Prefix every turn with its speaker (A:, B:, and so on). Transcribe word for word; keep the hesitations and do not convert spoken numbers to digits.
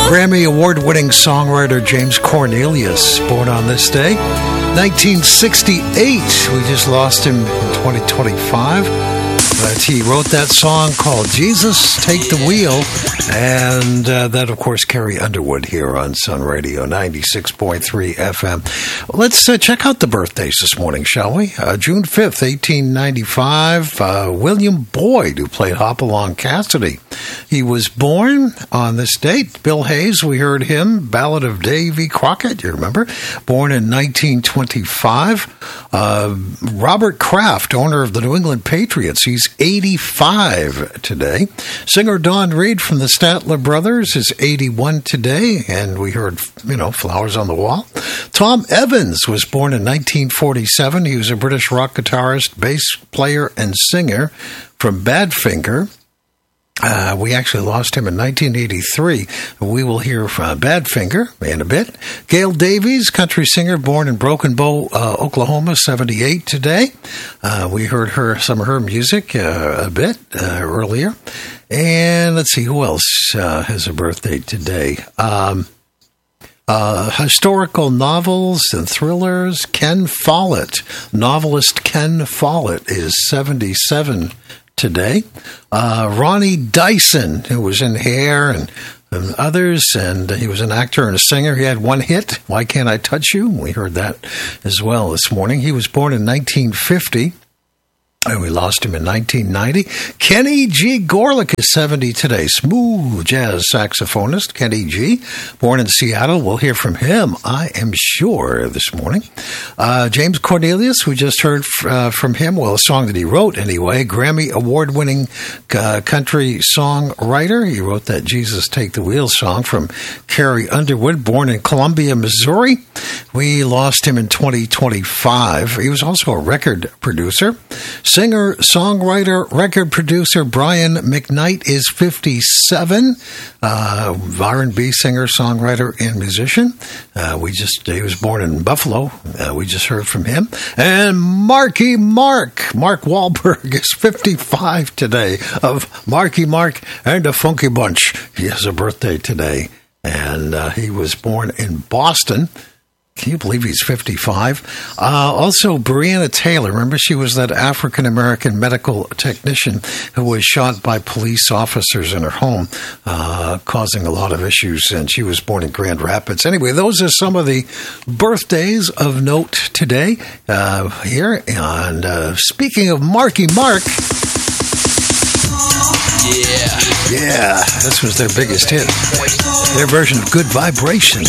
A: Grammy award-winning songwriter James Cornelius, born on this day, nineteen sixty-eight. We just lost him in twenty twenty-five. But he wrote that song called Jesus, Take the Wheel, and uh, that, of course, Carrie Underwood here on Sun Radio ninety-six point three F M. Let's uh, check out the birthdays this morning, shall we? Uh, June fifth, eighteen ninety-five, uh, William Boyd, who played Hopalong Cassidy. He was born on this date. Bill Hayes, we heard him, Ballad of Davy Crockett, you remember? Born in nineteen twenty-five. Uh, Robert Kraft, owner of the New England Patriots, he's eighty-five today. Singer Don Reed from the Statler Brothers is eighty-one today, and we heard, you know, Flowers on the Wall. Tom Evans was born in nineteen forty-seven. He was a British rock guitarist, bass player, and singer from Badfinger. Uh, we actually lost him in nineteen eighty-three. We will hear from Badfinger in a bit. Gail Davies, country singer, born in Broken Bow, uh, Oklahoma, seventy-eight today. Uh, we heard her some of her music uh, a bit uh, earlier. And let's see, who else uh, has a birthday today? Um, uh, historical novels and thrillers. Ken Follett, novelist Ken Follett, is seventy-seven today. Uh, Ronnie Dyson, who was in Hair and, and others, and he was an actor and a singer. He had one hit, Why Can't I Touch You? We heard that as well this morning. He was born in nineteen fifty. And we lost him in nineteen ninety. Kenny G. Gorlick is seventy today. Smooth jazz saxophonist, Kenny G. Born in Seattle. We'll hear from him, I am sure, this morning. Uh, James Cornelius, we just heard uh, from him. Well, a song that he wrote anyway. Grammy award-winning uh, country songwriter. He wrote that Jesus Take the Wheel song from Carrie Underwood, born in Columbia, Missouri. We lost him in twenty twenty-five. He was also a record producer. Singer, songwriter, record producer Brian McKnight is fifty-seven. Uh, R and B singer, songwriter, and musician. Uh, we just he was born in Buffalo. Uh, we just heard from him. And Marky Mark, Mark Wahlberg is fifty-five today. Of Marky Mark and the Funky Bunch. He has a birthday today, and uh, he was born in Boston. Can you believe he's fifty-five? Uh, also, Breonna Taylor. Remember, she was that African-American medical technician who was shot by police officers in her home, uh, causing a lot of issues, and she was born in Grand Rapids. Anyway, those are some of the birthdays of note today uh, here. And uh, speaking of Marky Mark... Yeah. Yeah, this was their biggest hit. Their version of Good Vibration.